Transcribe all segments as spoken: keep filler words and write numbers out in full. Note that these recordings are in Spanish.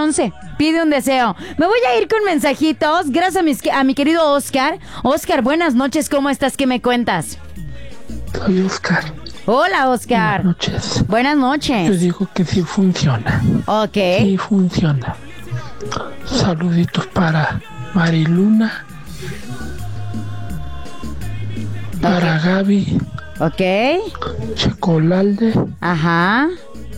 once. Pide un deseo. Me voy a ir con mensajitos. Gracias a, mis, a mi querido Oscar. Oscar, buenas noches. ¿Cómo estás? ¿Qué me cuentas? Soy Oscar. Hola, Oscar. Buenas noches. Buenas noches. Yo digo que sí funciona. Ok. Sí funciona. Saluditos para Mariluna. Para Gaby. Ok. Chocolalde. Ajá.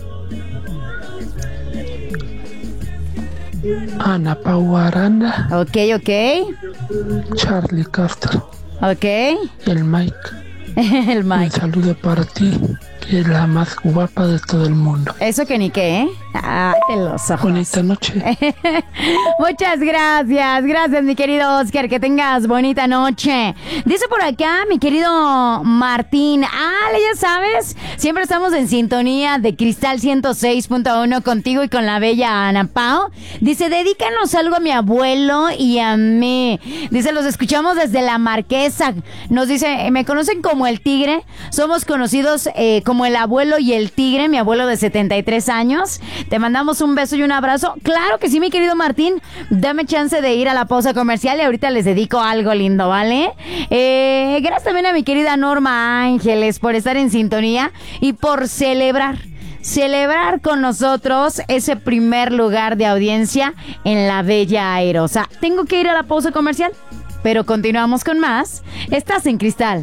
Ana Pau Aranda. Ok, ok. Charlie Castro. Ok. El Mike. El Un Mike. saludo para ti, que es la más guapa de todo el mundo. Eso que ni qué, ¿eh? Ah, te los ojos. Bonita noche. Muchas gracias, gracias mi querido Oscar, que tengas bonita noche. Dice por acá mi querido Martín, ah, ya sabes, siempre estamos en sintonía de Cristal ciento seis punto uno contigo y con la bella Ana Pao. Dice, dedícanos algo a mi abuelo y a mí. Dice, los escuchamos desde La Marquesa. Nos dice, me conocen como el Tigre, somos conocidos eh, como el abuelo y el Tigre, mi abuelo de setenta y tres años. Te mandamos un beso y un abrazo. Claro que sí, mi querido Martín. Dame chance de ir a la pausa comercial y ahorita les dedico algo lindo, ¿vale? Eh, gracias también a mi querida Norma Ángeles por estar en sintonía y por celebrar. Celebrar con nosotros ese primer lugar de audiencia en la Bella Airosa. Tengo que ir a la pausa comercial, pero continuamos con más. Estás en Cristal.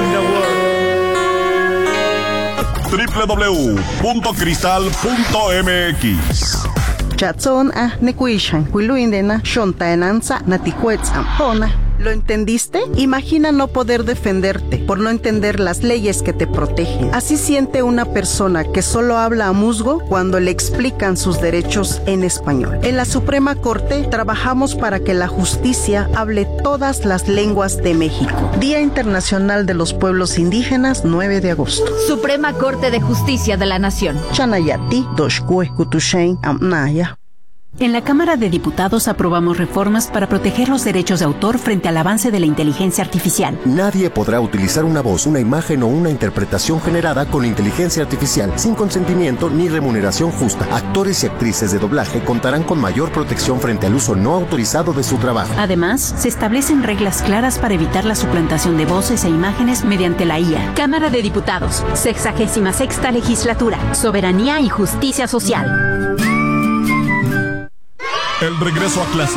doble u doble u doble u punto cristal punto m x. Chatson a nekuishan, kuiluindena, shontaenanza, natikuetzam, hona. ¿Lo entendiste? Imagina no poder defenderte por no entender las leyes que te protegen. Así siente una persona que solo habla a musgo cuando le explican sus derechos en español. En la Suprema Corte trabajamos para que la justicia hable todas las lenguas de México. Día Internacional de los Pueblos Indígenas, nueve de agosto. Suprema Corte de Justicia de la Nación. Chanayati, Doshkue, Kutushain, Amnaya. En la Cámara de Diputados aprobamos reformas para proteger los derechos de autor frente al avance de la inteligencia artificial. Nadie podrá utilizar una voz, una imagen o una interpretación generada con inteligencia artificial sin consentimiento ni remuneración justa. Actores y actrices de doblaje contarán con mayor protección frente al uso no autorizado de su trabajo. Además, se establecen reglas claras para evitar la suplantación de voces e imágenes mediante la I A. Cámara de Diputados, sexagésima sexta legislatura, soberanía y justicia social. El regreso a clase.